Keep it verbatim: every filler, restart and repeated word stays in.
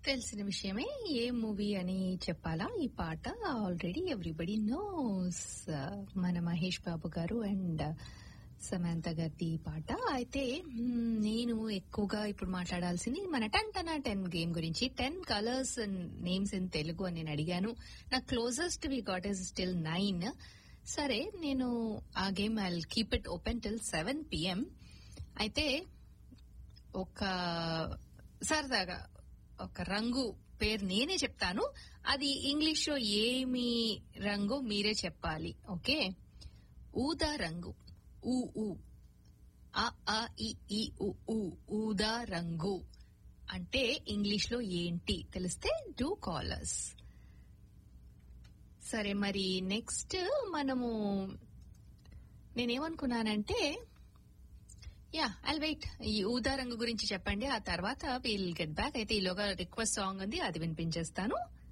తెలిసిన విషయమే. ఏ మూవీ అని చెప్పాలా? ఈ పాట ఆల్రెడీ ఎవ్రీబడి నోస్. మన మహేష్ బాబు గారు అండ్ సమంత గారి పాట. అయితే మ్, నేను ఎక్కువగా ఇప్పుడు మాట్లాడాల్సింది మన టెన్ టెన్ టెన్ గేమ్ గురించి. Ten colours names in Telugu అని నేను అడిగాను. నా closest we got is still nine. సరే, నేను ఆ game I keep it open till seven PM. అయితే ఒక సరదాగా ఒక రంగు పేరు నేనే చెప్తాను, అది ఇంగ్లీష్ లో ఏమి రంగు మీరే చెప్పాలి. ఓకే, ఊదా రంగు. ఊ ఊ ఆ ఆ ఇ ఈ ఉ ఊ. ఊదా రంగు అంటే ఇంగ్లీష్ లో ఏంటి తెలిస్తే డూ కాలర్స్. సరే, మరి నెక్స్ట్ మనము నేనేమనుకున్నానంటే యా ఐల్ వెయిట్. ఈ ఊదా రంగు గురించి చెప్పండి, ఆ తర్వాత విల్ గెట్ బ్యాక్. అయితే ఈలోగా రిక్వెస్ట్ సాంగ్ ఉంది, అది వినిపించేస్తాను.